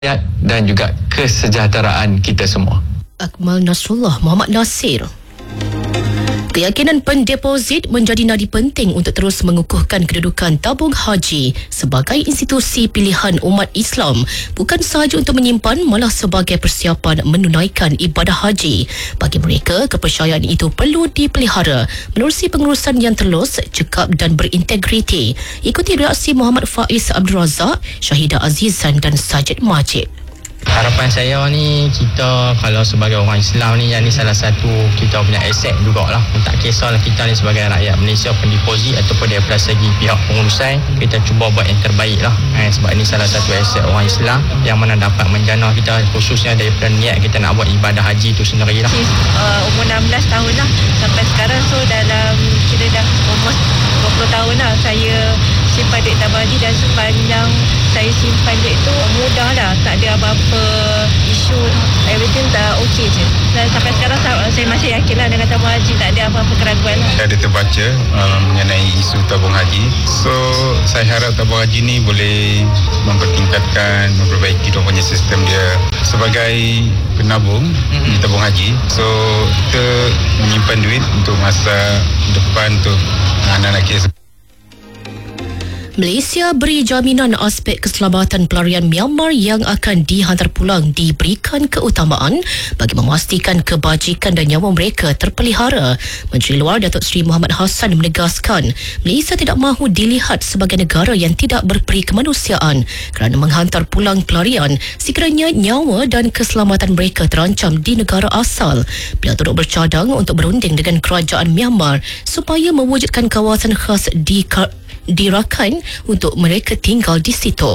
dan juga kesejahteraan kita semua. Akmal Nasrullah Muhammad Nasir. Keyakinan pendeposit menjadi nadi penting untuk terus mengukuhkan kedudukan tabung haji sebagai institusi pilihan umat Islam, bukan sahaja untuk menyimpan, malah sebagai persiapan menunaikan ibadah haji. Bagi mereka, kepercayaan itu perlu dipelihara menerusi pengurusan yang telus, cekap dan berintegriti. Ikuti reaksi Muhammad Faiz Abdul Razak, Syahidah Azizan dan Sajid Majid. Harapan saya ni, kita kalau sebagai orang Islam ni, yang ni salah satu kita punya aset jugalah. Tak kisahlah kita ni sebagai rakyat Malaysia, pendeposit ataupun daripada segi pihak pengurusan, kita cuba buat yang terbaik lah. Sebab ni salah satu aset orang Islam yang mana dapat menjana kita, khususnya daripada niat kita nak buat ibadah haji tu sendiri lah. Umur 16 tahun lah sampai sekarang, so dalam kira dah umur 20 tahun lah saya simpan duit tabung haji, dan sepanjang saya simpan duit tu mudah lah, tak ada apa-apa isu, everything dah okey je. Dan sampai sekarang saya masih yakin lah dengan tabung haji, tak ada apa-apa keraguan lah. Saya ada terbaca mengenai isu tabung haji, so saya harap tabung haji ni boleh mempertingkatkan, memperbaiki dia punya sistem dia sebagai penabung di tabung haji. So kita menyimpan duit untuk masa depan, untuk anak-anak kita. Malaysia beri jaminan aspek keselamatan pelarian Myanmar yang akan dihantar pulang diberikan keutamaan bagi memastikan kebajikan dan nyawa mereka terpelihara. Menteri Luar Datuk Seri Muhammad Hassan menegaskan Malaysia tidak mahu dilihat sebagai negara yang tidak berperi kemanusiaan kerana menghantar pulang pelarian sekiranya nyawa dan keselamatan mereka terancam di negara asal. Beliau turut bercadang untuk berunding dengan kerajaan Myanmar supaya mewujudkan kawasan khas di Rakhine untuk mereka tinggal di situ.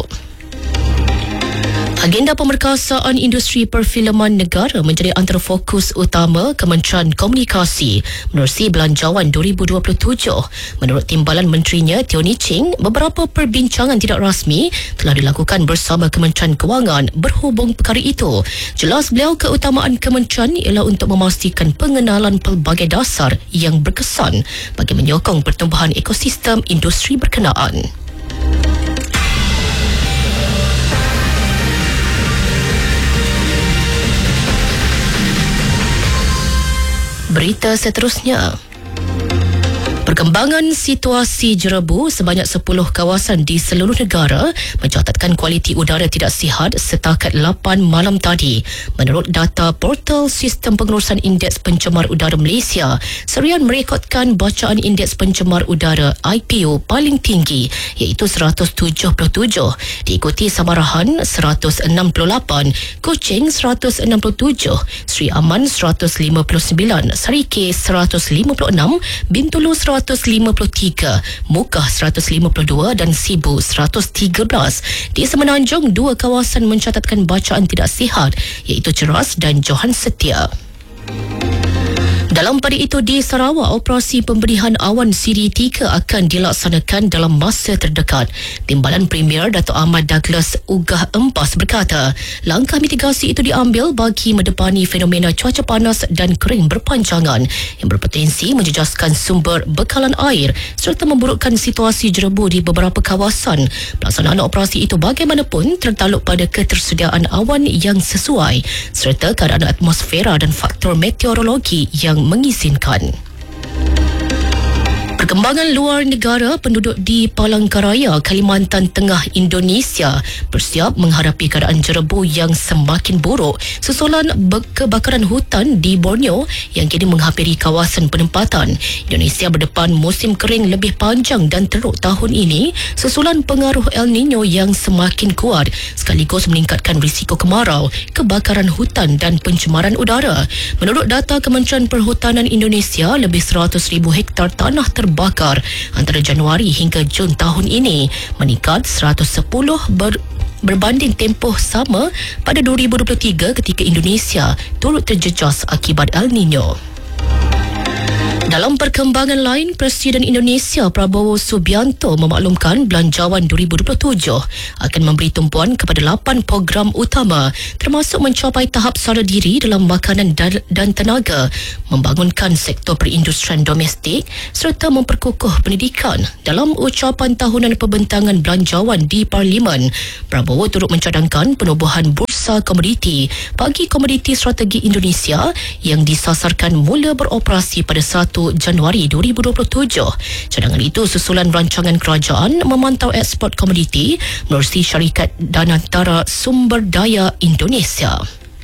Agenda pemerkasaan industri perfilman negara menjadi antara fokus utama Kementerian Komunikasi menerusi Belanjawan 2027. Menurut timbalan menterinya Tioni Ching, beberapa perbincangan tidak rasmi telah dilakukan bersama Kementerian Kewangan berhubung perkara itu. Jelas beliau, keutamaan kementerian ialah untuk memastikan pengenalan pelbagai dasar yang berkesan bagi menyokong pertumbuhan ekosistem industri berkenaan. Berita seterusnya. Perkembangan situasi jerebu sebanyak 10 kawasan di seluruh negara mencatatkan kualiti udara tidak sihat setakat 8 malam tadi. Menurut data portal Sistem Pengurusan Indeks Pencemar Udara Malaysia, Serian merekodkan bacaan Indeks Pencemar Udara IPU paling tinggi iaitu 177, diikuti Samarahan 168, Kuching 167, Sri Aman 159, Sarike 156, Bintulu 153, Mukah 152 dan Sibu 113. Di Semenanjung, 2 kawasan mencatatkan bacaan tidak sihat iaitu Ceras dan Johan Setia. Dalam pada itu, di Sarawak, operasi pemberihan awan CD3 akan dilaksanakan dalam masa terdekat. Timbalan Premier Dato' Ahmad Douglas Ugah Empas berkata, langkah mitigasi itu diambil bagi mendepani fenomena cuaca panas dan kering berpanjangan yang berpotensi menjejaskan sumber bekalan air serta memburukkan situasi jerebu di beberapa kawasan. Pelaksanaan operasi itu bagaimanapun tertakluk pada ketersediaan awan yang sesuai serta keadaan atmosfera dan faktor meteorologi yang mengizinkan. Perkembangan luar negara, penduduk di Palangkaraya, Kalimantan Tengah, Indonesia bersiap menghadapi keadaan jerebu yang semakin buruk susulan kebakaran hutan di Borneo yang kini menghampiri kawasan penempatan. Indonesia berdepan musim kering lebih panjang dan teruk tahun ini susulan pengaruh El Nino yang semakin kuat sekaligus meningkatkan risiko kemarau, kebakaran hutan dan pencemaran udara. Menurut data Kementerian Perhutanan Indonesia, lebih 100,000 hektar tanah terbakar antara Januari hingga Jun tahun ini, meningkat 110 berbanding tempoh sama pada 2023 ketika Indonesia turut terjejas akibat El Nino. Dalam perkembangan lain, Presiden Indonesia Prabowo Subianto memaklumkan Belanjawan 2027 akan memberi tumpuan kepada 8 program utama termasuk mencapai tahap sara diri dalam makanan dan tenaga, membangunkan sektor perindustrian domestik serta memperkukuh pendidikan. Dalam ucapan tahunan pembentangan Belanjawan di Parlimen, Prabowo turut mencadangkan penubuhan bursa komoditi bagi komoditi strategi Indonesia yang disasarkan mula beroperasi pada 1 Januari 2027. Cadangan itu susulan rancangan kerajaan memantau ekspor komoditi menerusi syarikat Danantara Sumber Daya Indonesia.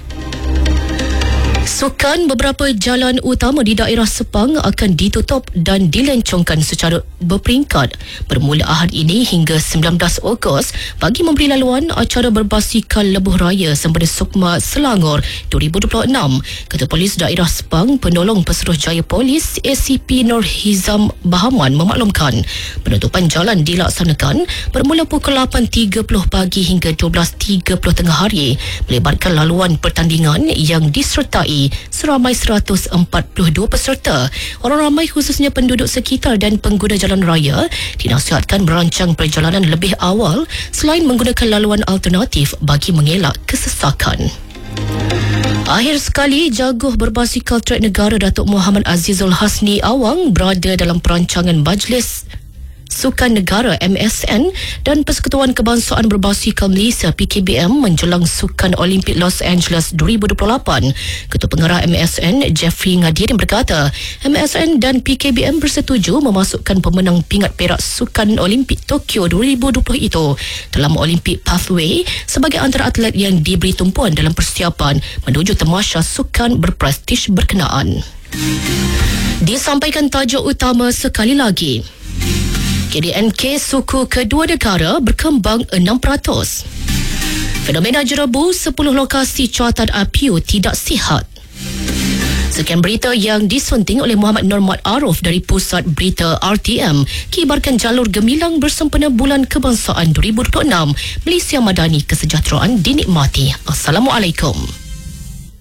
Sukan beberapa jalan utama di daerah Sepang akan ditutup dan dilencongkan secara berperingkat bermula Ahad ini hingga 19 Ogos bagi memberi laluan acara berbasikal lebuh raya sempena Sukma Selangor 2026. Ketua Polis Daerah Sepang, Penolong Pesuruhjaya Polis ACP Nur Hizam Bahaman memaklumkan penutupan jalan dilaksanakan bermula pukul 8.30 pagi hingga 12.30 tengah hari, melibatkan laluan pertandingan yang disertai seramai 142 peserta. Orang ramai khususnya penduduk sekitar dan pengguna jalan raya dinasihatkan merancang perjalanan lebih awal selain menggunakan laluan alternatif bagi mengelak kesesakan. Akhir sekali, jaguh berbasikal trek negara Datuk Muhammad Azizul Hasni Awang berada dalam perancangan Majlis Sukan Negara MSN dan Persekutuan Kebangsaan Berbasikal Malaysia PKBM menjelang Sukan Olimpik Los Angeles 2028. Ketua Pengarah MSN Jeffrey Ngadirin berkata, MSN dan PKBM bersetuju memasukkan pemenang pingat perak Sukan Olimpik Tokyo 2020 itu dalam Olympic Pathway sebagai antara atlet yang diberi tumpuan dalam persiapan menuju tamasya sukan berprestij berkenaan. Disampaikan tajuk utama sekali lagi. KDNK suku kedua negara berkembang 6%. Fenomena jerebu 10 lokasi cuacan APU tidak sihat. Sekian berita yang disunting oleh Muhammad Normat Arif dari Pusat Berita RTM. Kibarkan jalur gemilang bersempena Bulan Kebangsaan 2026. Malaysia Madani, kesejahteraan dinikmati. Assalamualaikum.